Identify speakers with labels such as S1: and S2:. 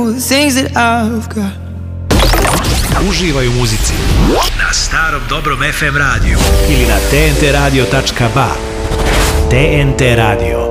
S1: things that I've got.
S2: Uživaj u muzici na starom dobrom FM radiju ili na tntradio.ba. TNT Radio.